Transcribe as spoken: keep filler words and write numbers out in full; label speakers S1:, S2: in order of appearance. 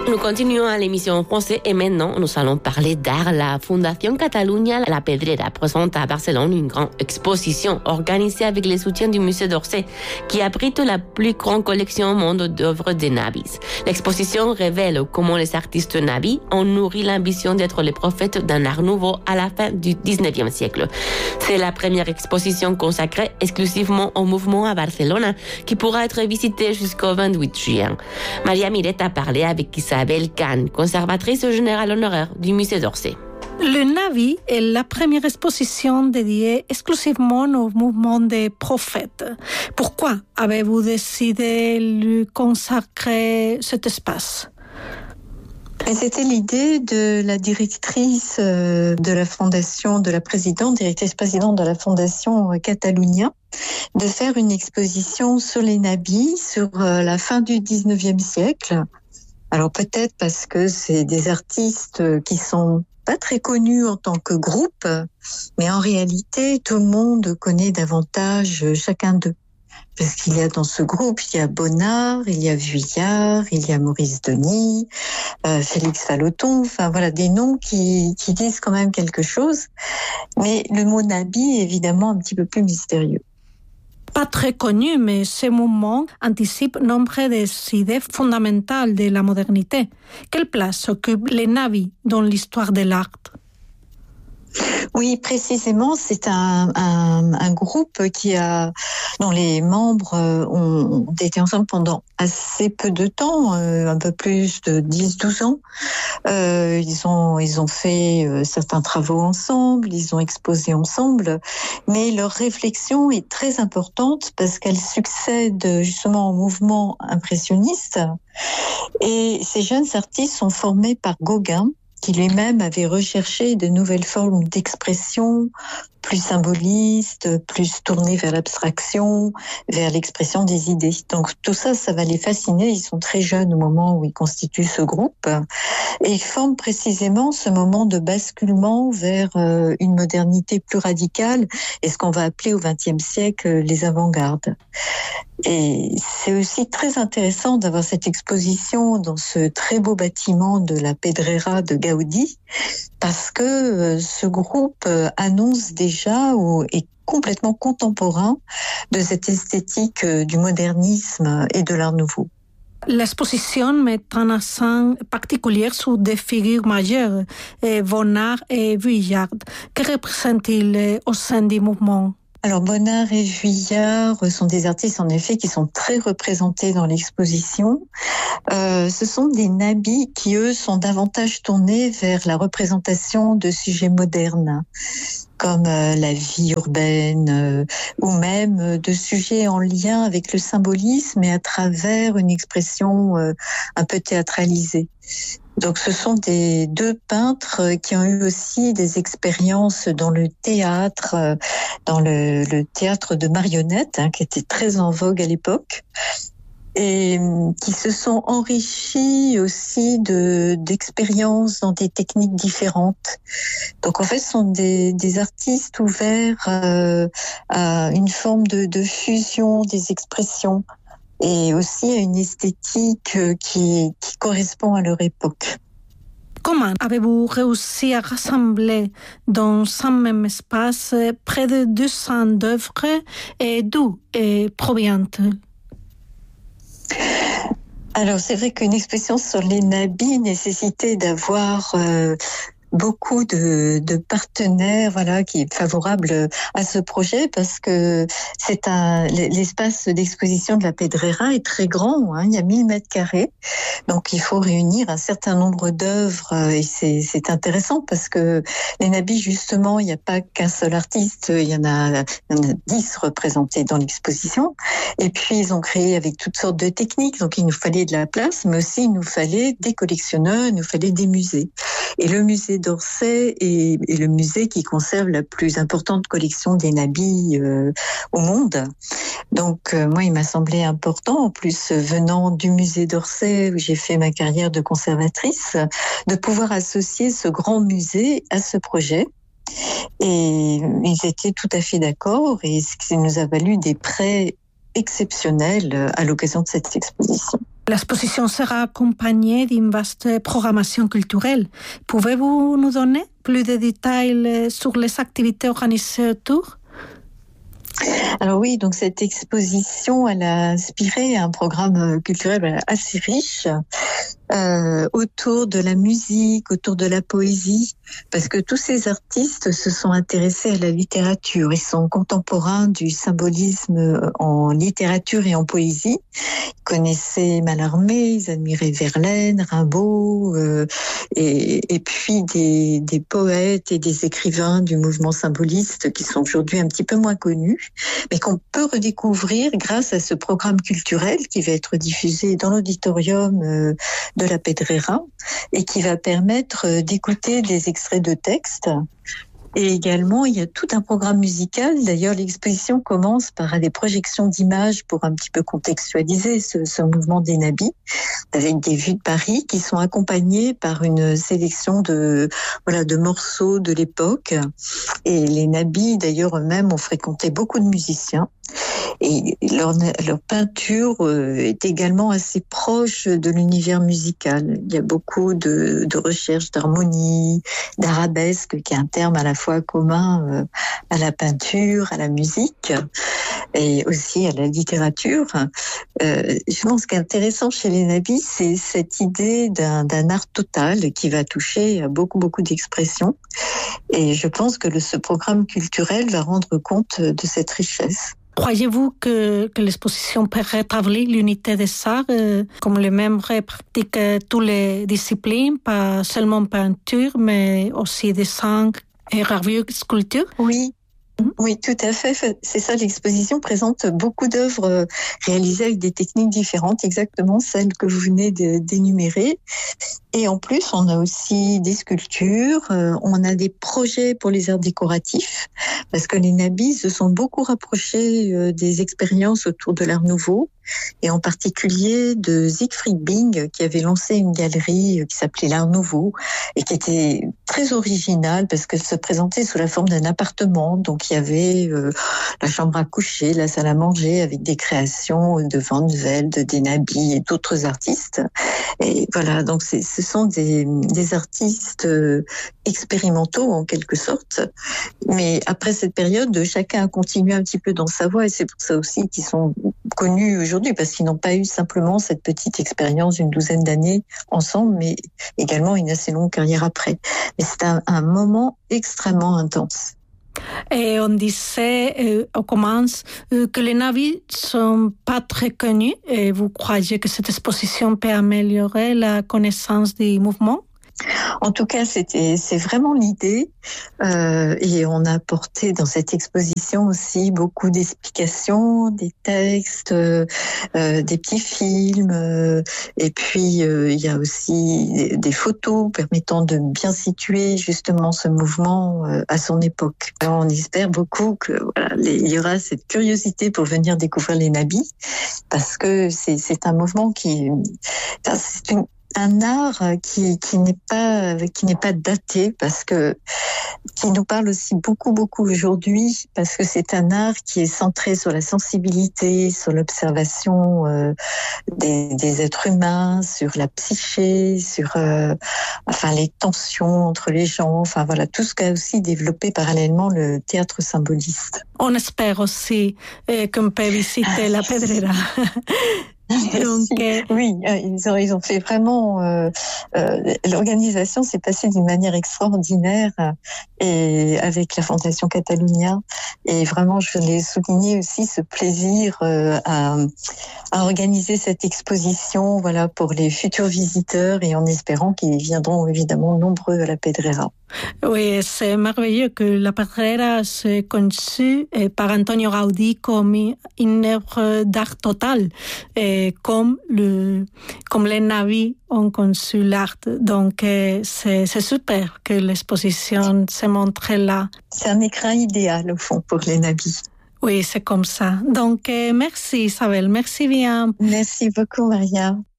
S1: Nous continuons à l'émission en français et maintenant nous allons parler d'art. La Fondation Catalunya La Pedrera présente à Barcelone une grande exposition organisée avec le soutien du musée d'Orsay qui abrite la plus grande collection au monde d'œuvres de nabis. L'exposition révèle comment les artistes nabis ont nourri l'ambition d'être les prophètes d'un art nouveau à la fin du dix-neuvième siècle. C'est la première exposition consacrée exclusivement au mouvement à Barcelone qui pourra être visitée jusqu'au vingt-huit juin. Maria Miret a parlé avec Isabelle Kahn, conservatrice générale honoraire du musée d'Orsay.
S2: Le Nabi est la première exposition dédiée exclusivement au mouvement des prophètes. Pourquoi avez-vous décidé de lui consacrer cet espace?
S3: Et c'était l'idée de la directrice de la fondation, de la présidente, directrice-présidente de la fondation Catalunya, de faire une exposition sur les nabis sur la fin du dix-neuvième siècle. Alors peut-être parce que c'est des artistes qui sont pas très connus en tant que groupe, mais en réalité, tout le monde connaît davantage chacun d'eux. Parce qu'il y a dans ce groupe, il y a Bonnard, il y a Vuillard, il y a Maurice Denis, euh, Félix Falloton, enfin voilà, des noms qui, qui disent quand même quelque chose. Mais le mot nabi est évidemment un petit peu plus mystérieux.
S2: Pas très connu, mais ce mouvement anticipe nombre des idées fondamentales de la modernité. Quelle place occupent les nabis dans l'histoire de l'art?
S3: Oui, précisément, c'est un, un, un groupe qui a, dont les membres ont été ensemble pendant assez peu de temps, euh, un peu plus de dix douze ans. Euh, ils ont, ils ont fait euh, certains travaux ensemble, ils ont exposé ensemble, mais leur réflexion est très importante parce qu'elle succède justement au mouvement impressionniste. Et ces jeunes artistes sont formés par Gauguin, qui lui-même avait recherché de nouvelles formes d'expression, plus symbolistes, plus tournées vers l'abstraction, vers l'expression des idées. Donc tout ça, ça va les fasciner. Ils sont très jeunes au moment où ils constituent ce groupe et ils forment précisément ce moment de basculement vers euh, une modernité plus radicale et ce qu'on va appeler au vingtième siècle les avant-gardes. Et c'est aussi très intéressant d'avoir cette exposition dans ce très beau bâtiment de la Pedrera de Gaudi, parce que ce groupe annonce déjà ou est complètement contemporain de cette esthétique du modernisme et de l'art nouveau.
S2: L'exposition met un accent particulier sur des figures majeures, Bonnard et Vuillard. Que représentent-ils au sein du mouvement?
S3: Alors Bonnard et Vuillard sont des artistes en effet qui sont très représentés dans l'exposition. Euh, ce sont des nabis qui eux sont davantage tournés vers la représentation de sujets modernes, comme euh, la vie urbaine euh, ou même euh, de sujets en lien avec le symbolisme et à travers une expression euh, un peu théâtralisée. Donc ce sont des deux peintres qui ont eu aussi des expériences dans le théâtre, dans le, le théâtre de marionnettes, hein, qui était très en vogue à l'époque, et qui se sont enrichis aussi de d'expériences dans des techniques différentes. Donc en fait, ce sont des, des artistes ouverts euh, à une forme de, de fusion des expressions, et aussi à une esthétique qui, qui correspond à leur époque.
S2: Comment avez-vous réussi à rassembler dans un même espace près de deux cents œuvres et d'où proviennent-elles?
S3: Alors c'est vrai qu'une exposition sur les nabis nécessitait d'avoir euh, beaucoup de, de partenaires, voilà, qui est favorable à ce projet parce que c'est un, l'espace d'exposition de la Pedrera est très grand, hein, il y a mille mètres carrés, donc il faut réunir un certain nombre d'œuvres et c'est, c'est intéressant parce que les nabis, justement, il n'y a pas qu'un seul artiste, il y en a, il y en a dix représentés dans l'exposition, et puis ils ont créé avec toutes sortes de techniques, donc il nous fallait de la place, mais aussi il nous fallait des collectionneurs, il nous fallait des musées. Et le musée d'Orsay est, est le musée qui conserve la plus importante collection des nabis euh, au monde. Donc euh, moi, il m'a semblé important, en plus venant du musée d'Orsay où j'ai fait ma carrière de conservatrice, de pouvoir associer ce grand musée à ce projet. Et ils étaient tout à fait d'accord et ce qui nous a valu des prêts exceptionnels à l'occasion de cette exposition.
S2: L'exposition sera accompagnée d'une vaste programmation culturelle. Pouvez-vous nous donner plus de détails sur les activités organisées autour ?
S3: Alors oui, donc cette exposition, elle a inspiré un programme culturel assez riche euh, autour de la musique, autour de la poésie, parce que tous ces artistes se sont intéressés à la littérature. Ils sont contemporains du symbolisme en littérature et en poésie. Ils connaissaient Mallarmé, ils admiraient Verlaine, Rimbaud, euh, et, et puis des, des poètes et des écrivains du mouvement symboliste qui sont aujourd'hui un petit peu moins connus, mais qu'on peut redécouvrir grâce à ce programme culturel qui va être diffusé dans l'auditorium euh, de la Pedrera et qui va permettre d'écouter des extraits de textes. Et également, il y a tout un programme musical. D'ailleurs, l'exposition commence par des projections d'images pour un petit peu contextualiser ce, ce mouvement des nabis, avec des vues de Paris qui sont accompagnées par une sélection de, voilà, de morceaux de l'époque. Et les nabis, d'ailleurs, eux-mêmes ont fréquenté beaucoup de musiciens. Et leur, leur peinture est également assez proche de l'univers musical. Il y a beaucoup de, de recherches d'harmonie, d'arabesque, qui est un terme à la fois commun à la peinture, à la musique et aussi à la littérature. Euh, je pense qu'intéressant chez les nabis, c'est cette idée d'un, d'un art total qui va toucher à beaucoup, beaucoup d'expressions. Et je pense que le, ce programme culturel va rendre compte de cette richesse.
S2: Croyez-vous que, que l'exposition peut rétablir l'unité des arts, euh, comme les membres pratiquent euh, toutes les disciplines, pas seulement peinture, mais aussi dessin et gravure, sculpture?
S3: Oui. Oui, tout à fait. C'est ça, l'exposition présente beaucoup d'œuvres réalisées avec des techniques différentes, exactement celles que vous venez de, d'énumérer. Et en plus, on a aussi des sculptures, euh, on a des projets pour les arts décoratifs, parce que les nabis se sont beaucoup rapprochés euh, des expériences autour de l'art nouveau, et en particulier de Siegfried Bing, qui avait lancé une galerie qui s'appelait l'Art Nouveau, et qui était très originale, parce qu'elle se présentait sous la forme d'un appartement. Donc il y avait euh, la chambre à coucher, la salle à manger, avec des créations de Van Velde, des nabis et d'autres artistes. Et voilà, donc c'est, ce sont des, des artistes expérimentaux en quelque sorte. Mais après cette période, chacun a continué un petit peu dans sa voie, et c'est pour ça aussi qu'ils sont connus aujourd'hui, parce qu'ils n'ont pas eu simplement cette petite expérience d'une douzaine d'années ensemble, mais également une assez longue carrière après. Mais c'est un, un moment extrêmement intense.
S2: Et on disait, euh, on commence, euh, que les nabis sont pas très connus. Et vous croyez que cette exposition peut améliorer la connaissance du mouvement?
S3: En tout cas, c'était, c'est vraiment l'idée. Euh, et on a apporté dans cette exposition aussi beaucoup d'explications, des textes, euh, des petits films. Euh, et puis, euh, il y a aussi des, des photos permettant de bien situer justement ce mouvement euh, à son époque. Alors, on espère beaucoup que voilà, les, il y aura cette curiosité pour venir découvrir les nabis, parce que c'est, c'est un mouvement qui... Enfin, c'est une un art qui, qui n'est pas, qui n'est pas daté, parce que, qui nous parle aussi beaucoup, beaucoup aujourd'hui, parce que c'est un art qui est centré sur la sensibilité, sur l'observation euh, des, des êtres humains, sur la psyché, sur, euh, enfin, les tensions entre les gens, enfin, voilà, tout ce qu'a aussi développé parallèlement le théâtre symboliste.
S2: On espère aussi euh, qu'on peut visiter la Pedrera.
S3: Donc, euh... Oui, ils ont, ils ont fait vraiment... Euh, euh, l'organisation s'est passée d'une manière extraordinaire, et avec la Fondation Catalunya. Et vraiment, je voulais souligner aussi ce plaisir euh, à, à organiser cette exposition, voilà, pour les futurs visiteurs, et en espérant qu'ils viendront évidemment nombreux à la Pedrera.
S2: Oui, c'est merveilleux que la Pedrera s'est conçue par Antonio Gaudí comme une œuvre d'art total, et comme, le, comme les nabis ont conçu l'art. Donc, c'est, c'est super que l'exposition se montre là.
S3: C'est un écrin idéal, au fond, pour les nabis.
S2: Oui, c'est comme ça. Donc, merci Isabelle, merci bien.
S3: Merci beaucoup, Maria.